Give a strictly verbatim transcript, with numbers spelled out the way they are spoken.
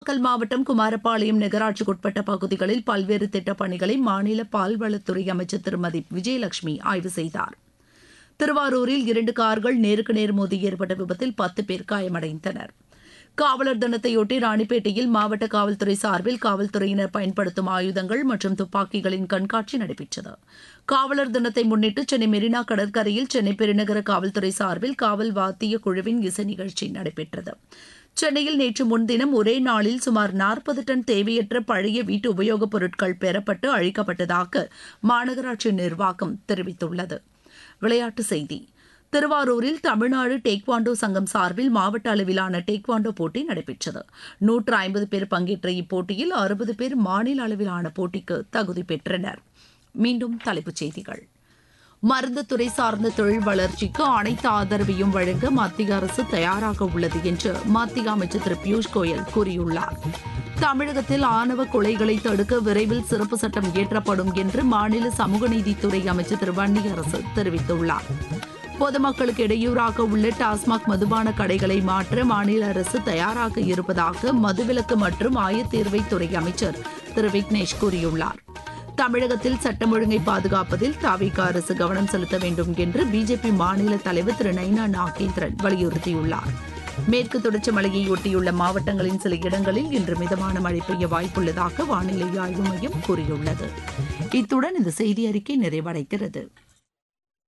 நாமக்கல் மாவட்டம் குமாரபாளையம் நகராட்சிக்குட்பட்ட பகுதிகளில் பல்வேறு திட்டப் பணிகளை மாநில பால்வளத்துறை அமைச்சர் திருமதி விஜயலட்சுமி ஆய்வு செய்தார். திருவாரூரில் இரண்டு கார்கள் நேருக்கு நேர் மோதி ஏற்பட்ட விபத்தில் பத்து பேர் காயமடைந்தனர். காவலர் தினத்தையொட்டி ராணிப்பேட்டையில் மாவட்ட காவல்துறை சார்பில் காவல்துறையினர் பயன்படுத்தும் ஆயுதங்கள் மற்றும் துப்பாக்கிகளின் கண்காட்சி நடைபெற்றது. காவலர் தினத்தை முன்னிட்டு சென்னை மெரினா கடற்கரையில் சென்னை பெருநகர காவல்துறை சார்பில் காவல் வாத்திய குழுவின் இசை நிகழ்ச்சி நடைபெற்றது. சென்னையில் நேற்று முன்தினம் ஒரே நாளில் சுமார் நாற்பது டன் தேவையற்ற பழைய வீட்டு உபயோகப் பொருட்கள் பெறப்பட்டு அழிக்கப்பட்டதாக மாநகராட்சி நிர்வாகம் தெரிவித்துள்ளது. விளையாட்டுச் செய்தி. திருவாரூரில் தமிழ்நாடு டேக்வாண்டோ சங்கம் சார்பில் மாவட்ட அளவிலான டேக்வாண்டோ போட்டி நடைபெற்றது. நூற்று ஐம்பது பேர் பங்கேற்ற இப்போட்டியில் அறுபது பேர் மாநில அளவிலான போட்டிக்கு தகுதி பெற்றனர். மீண்டும் தலைப்புச் செய்திகள். மருந்து துறை சார்ந்த தொழில் வளர்ச்சிக்கு அனைத்து ஆதரவையும் வழங்க மத்திய அரசு தயாராக உள்ளது என்று மத்திய அமைச்சர் திரு பியூஷ் கோயல் கூறியுள்ளார். தமிழகத்தில் ஆணவ கொலைகளை தடுக்க விரைவில் சிறப்பு சட்டம் இயற்றப்படும் என்று மாநில சமூக நீதித்துறை அமைச்சர் திரு வன்னியரசு தெரிவித்துள்ளார். பொதுமக்களுக்கு இடையூறாக உள்ள டாஸ்மாக் மதுபான கடைகளை மாற்ற மாநில அரசு தயாராக இருப்பதாக மதுவிலக்கு மற்றும் ஆயத்தீர்வைத்துறை அமைச்சர் திரு விக்னேஷ் கூறியுள்ளார். தமிழகத்தில் சட்டம் ஒழுங்கை பாதுகாப்பதில் தவிக அரசு கவனம் செலுத்த வேண்டும் என்று பிஜேபி மாநில தலைவர் திரு நைனா நாகேந்திரன் வலியுறுத்தியுள்ளார். மேற்கு தொடர்ச்சி மலையை ஒட்டியுள்ள மாவட்டங்களின் சில இடங்களில் இன்று மிதமான மழை பெய்ய வாய்ப்புள்ளதாக வானிலை ஆய்வு மையம் கூறியுள்ளது. இத்துடன் இந்த செய்தி அறிக்கை நிறைவடைகிறது.